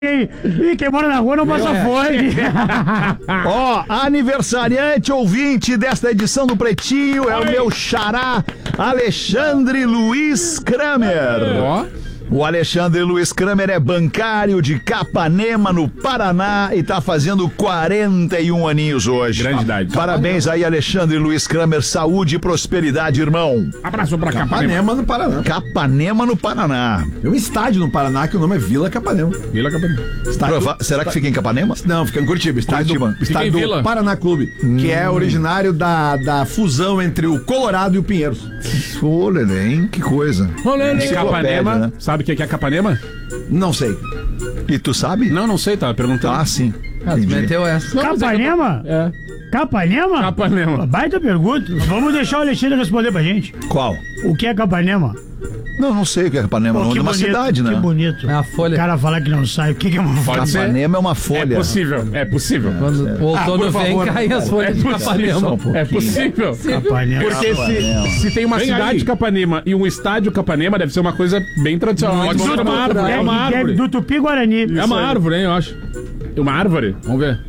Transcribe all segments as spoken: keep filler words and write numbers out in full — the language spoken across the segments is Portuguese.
E quem mora na rua não passa fome. Ó, aniversariante ouvinte desta edição do Pretinho é o meu xará, Alexandre Luiz Kramer. Ó. O Alexandre Luiz Kramer é bancário de Capanema, no Paraná, e tá fazendo quarenta e um aninhos hoje. Grande idade. Parabéns aí, Alexandre Luiz Kramer. Saúde e prosperidade, irmão. Abraço pra Capanema. Capanema no Paraná. Capanema, no Paraná. Tem um estádio no Paraná que o nome é Vila Capanema. Vila Capanema. Estádio... Prova- Será que fica em Capanema? Não, fica em Curitiba. Estádio Curitiba. do, Fica estádio em do Vila. Paraná Clube, que é originário da, da fusão entre o Colorado e o Pinheiros. Olha, hein? Que coisa. E Capanema, né? sabe o que é Capanema? Não sei. E tu sabe? Não, não sei, tava perguntando. Ah, sim. Ah, tu Entendi. meteu essa. Não, mas é Capanema? É. Capanema? Capanema. Baita pergunta. Vamos deixar o Alexandre responder pra gente. Qual? O que é Capanema? Não, não sei o que é Capanema. Pô, Não, que é uma bonito, cidade, né? Que bonito. É a O folha. cara falar que não sabe. O que, que é uma Pode ser. Capanema é uma É folha. possível, é possível. Quando o outono Ah, por vem, favor. cai as É folhas de possível. Capanema. É possível. Capanema? Porque se, se tem uma Vem cidade aí. Capanema e um estádio Capanema, deve ser uma coisa bem tradicional. Muito Pode ser uma cultural. árvore, é uma Que é árvore. do Tupi-Guarani. É uma árvore, hein, eu acho. É uma árvore. Vamos ver.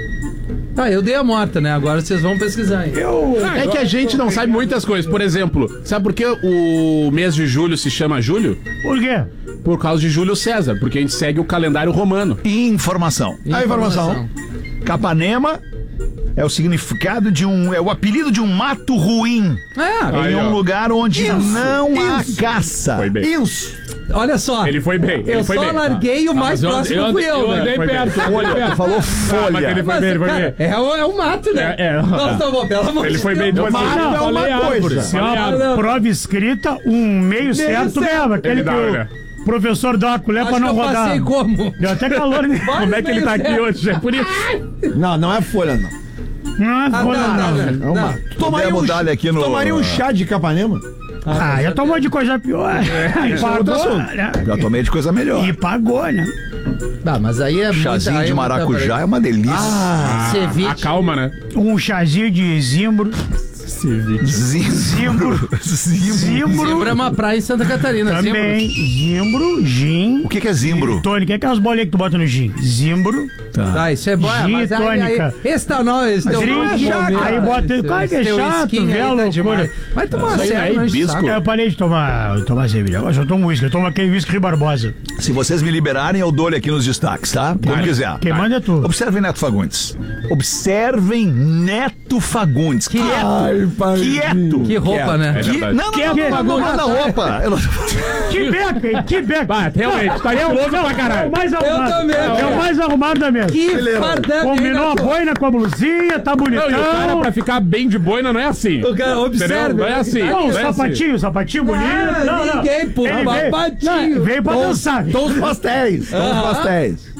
Tá, eu dei a morta, né? Agora vocês vão pesquisar aí. É que a gente não sabe muitas coisas. Por exemplo, sabe por que o mês de julho se chama julho? Por quê? Por causa de Júlio César, porque a gente segue o calendário romano. Informação. A informação. Capanema é o significado de um... É o apelido de um mato ruim. É, Aí, em um ó. lugar onde não há caça. Foi bem. Isso. olha só. Ele foi bem. Eu ele foi só bem. larguei e o mais mas eu- próximo eu- fui eu, eu né? andei Foi perto. bem. eu andei perto. Tu falou Ah, mas folha. ele foi Mas, bem, ele foi cara, bem. é, o- é o mato, né? É, é. Nós estamos, pelo amor Ele de foi Deus. bem, tipo assim, mato não, é uma falei coisa. árvore. Se é falei uma árvore. prova escrita, um meio certo certo. ganhava. Aquele Ele que dá, o olha. professor dá uma colher Acho pra que não eu rodar. passei como? Deu até calor, né? Como é que ele tá aqui certo. hoje? É por isso. Não, não é folha, não. Não é Ah, folha, não, não, não. não. É uma. Tu tomaria Podemos um, dar-lhe aqui tu no- tomaria um chá de Capanema? Ah, já tomou de coisa pior. E pagou, assunto. né? Já tomei de coisa melhor. E pagou, né? Tá, mas aí é Chazinho muita, de aí maracujá é uma delícia. Ah, ceviche. Acalma, né? Um chazinho de zimbro. Zimbro. Zimbro. Zimbro. Zimbro Zimbro. é uma praia em Santa Catarina. Também. Zimbro, gin. O que que é zimbro? Tônica. É aquelas bolinhas que tu bota no gin. Zimbro. Ah, isso é bom. Gin Mas aí, aí, tônica. esse tá não, esse teu Drink, não é bom mesmo. aí bota- Esse- claro que é esse teu chato, skin vê aí a tá loucura. demais. Vai tomar Isso aí sério, aí, não enche o bisco. saco. Eu parei de tomar, tomar cerveja. Agora só tomo uísque. Eu tomo aquele uísque Rio Barbosa. Se vocês me liberarem, eu dou-lhe aqui nos destaques, tá? Como quiser. Quem manda é tu. Observem Neto Fagundes. Observem Neto Fagundes. Quieto. Ai, pai. Quieto. Que roupa, né? É Que- verdade. Não, não, Que- não, que- não, não, não, não, roupa. Eu não- Que beca, hein? Que beca. Bah, realmente, tá estiloso pra É o caralho. mais arrumado. também, É cara. o mais arrumado da mesa. Que fardão. Combinou a boina com a blusinha, tá bonitão. Não, e o cara, pra ficar bem de boina, não é assim. O cara, observe. Entendeu? Não é assim. Não, Não o é assim. sapatinho, sapatinho bonito. Ah, não, não. ninguém, pô, Ele veio- sapatinho. não, Veio pra dançar. Tons pastéis. Tons pastéis.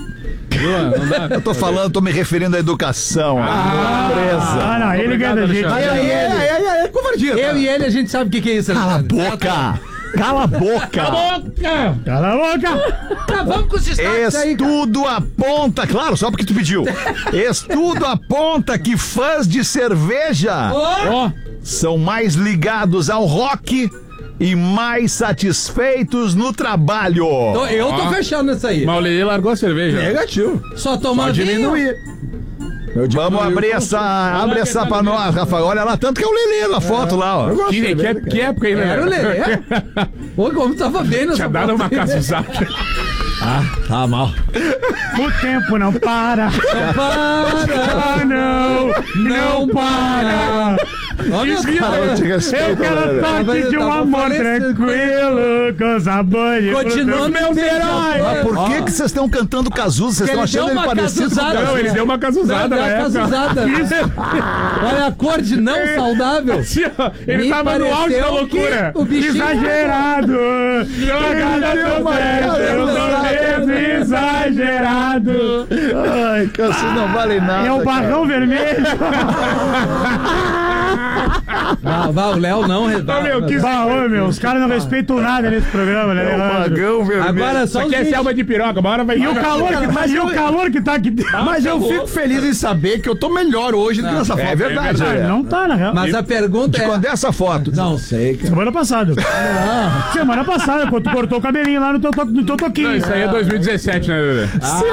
Eu tô falando, tô me referindo à educação. à nobreza. Ah, não, ele ganha da gente. Aí, aí, É, ele. é, é, é covardia. Eu e ele, a gente sabe o que, que é isso. Cala a Alexandre. boca. Cala a boca. Boca! Cala a boca. Tá, vamos com os destaques aí, cara. Estudo aponta, claro, só porque tu pediu. Estudo aponta que fãs de cerveja Ó, são mais ligados ao rock e mais satisfeitos no trabalho. Tô- Eu tô Ó. fechando isso aí. mas o Lelê largou a cerveja. Negativo. Só tomar Pode vinho. diminuir. Eu Vamos diminuí abrir o essa, consumo. abre essa pra nós, Rafael. Olha lá, tanto que é o Lelê na foto lá, ó. Eu gosto de Que, que, cerveja, que época aí, né? Era o Lelê. Pô, como tava bem nessa Tinha dado uma casuzada. Tá mal. O tempo não para. Para. Ah, não. Não para. Olha, Cara, eu te Eu respeito, quero Lelê. toque Mas de eu um tava amor falecendo. tranquilo, coisa boa. de Continua frutos. meus heróis. Mas por que que vocês estão cantando Cazuza? Vocês Porque estão ele achando deu ele uma parecido com o casuzada. Não, Cazuza? ele deu uma casuzada Deu na uma época. casuzada. Olha a cor de não saudável. Assim, ó, Ele Me tava no auge da pareceu loucura. que O bichinho. Exagerado. Jogada Ele deu do uma pé, casuzada. sorriso exagerado. Ai, cara, vocês não valem nada. É o barrão vermelho. Vá, vá, o Léo não redá. meu, que- Bah, ô, meu, os caras não respeitam nada nesse programa, né, Leandro? Magão vermelho. Agora só Isso os aqui é vinte. selva de piroca, uma hora vai... E o calor que tá, e o calor que tá aqui. Mas eu fico feliz em saber que eu tô melhor hoje do que nessa foto. É verdade, Ah, é. não tá, na real. Mas a pergunta De é... quando é essa foto? Não sei, cara. Semana passada. Semana passada, quando tu cortou o cabelinho lá no teu, to- no teu toquinho. Não, isso aí é dois mil e dezessete, né, Bebê?